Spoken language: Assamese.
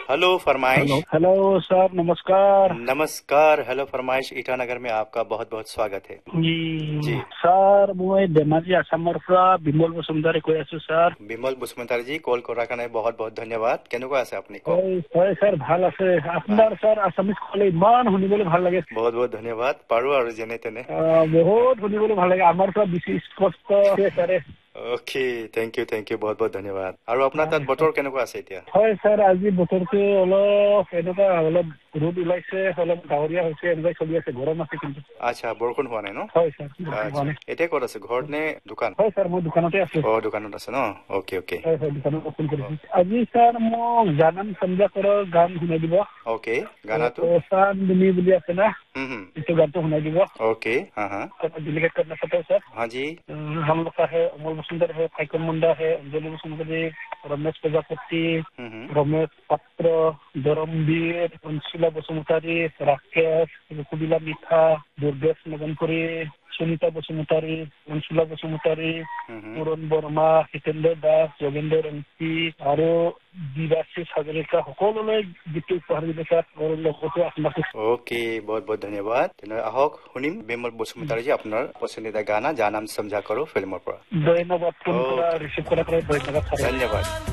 हेलो फरमाइश। हेलो सर, नमस्कार। नमस्कार। हेलो फरमाइश ईटानगर में आपका बहुत बहुत स्वागत है। जी सर, मैं धेमाजी आसाমৰ পৰা বিমল বসুমতাৰী কৈ আছো স্যার। বিমল বসুমতাৰী জি, কল কৰাৰ কাৰণে বহুত বহুত ধন্যবাদ। কেনেকুৱা আছে আপুনি? কওক। হয় স্যার, ভাল আছে। আপোনাৰ স্যার আসামিজ ক'লে ইমান শুনিবলৈ ভাল লাগে। বহুত বহুত ধন্যবাদ। পাৰো আৰু যেনে তেনে। বহুত শুনিবলৈ ভাল লাগে। আমাৰ পৰা বেছি স্পষ্ট স্যার। ওকে, থেংক ইউ বহুত বহুত ধন্যবাদ। আৰু আপোনাৰ তাত বতৰ কেনেকুৱা আছে এতিয়া? হয় স্যার, আজি বতৰটো অলপ ৰ'দ ওলাইছে, অলপ ডাৱৰীয়া হৈছে, এনেকৈ চলি আছে। গৰম আছে কিন্তু। আচ্ছা, বৰষুণ হোৱা নাই ন? হয় স্যার। এতিয়া ক'ত আছে, ঘৰত নে দোকান? হয় স্যার, মই দোকানতে আছো। দোকানত আছে ন? ওকে। হয়, দোকানত ফোন কৰিছো। আজি স্যার মোক জানাম সঞ্জাকৰৰ গান শুনাই দিব। ওকে, গানাটো চান্দনী বুলি আছে না, इसे गान तो होना ही होगा। ओके, हाँ। डेलीगेट करना सकते हो सर? हाँ जी। हम लोग का है अमोल वसुंधर है, फाइकन मुंडा है, अंजलि वसुंधरी, रमेश प्रजापति, रमेश पात्र, धर्मवीर, अंशुला बसुमतारी, राकेश, रुकुबिला मिठा, दुर्गेश नगनपुरी, सुनीता बसुमतारी, अंशुला बसुमतारी, पुरन बर्मा, हितेन्द्र दास, योगेन्द्र रंकी और दिवासी सागरिका সকলোলৈ গীতটো উপহাৰ দিলে স্যার। और লগতে আপোনাক ओके, बहुत बहुत धन्यवाद। আহক শুনিম বিমল বসুমতাৰী জি আপোনাৰ পছন্দিদা গানা জানাম সমঝা কৰো ফিল্মৰ পৰা। ধন্যবাদ। ফোন কৰা ৰিচিভ কৰাৰ কাৰণে ধন্যবাদ।